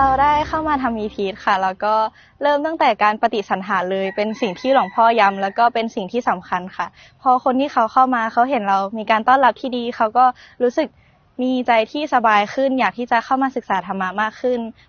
เราได้เข้ามาทำอีพีทค่ะแล้วก็เริ่มตั้งแต่การปฏิสันถานเลยเป็นสิ่งที่หลวงพ่อย้ำแล้วก็เป็นสิ่งที่สำคัญค่ะพอคนที่เขาเข้ามาเขาเห็นเรามีการต้อนรับที่ดีเขาก็รู้สึกมีใจที่สบายขึ้นอยากที่จะเข้ามาศึกษาธรรมะมากขึ้น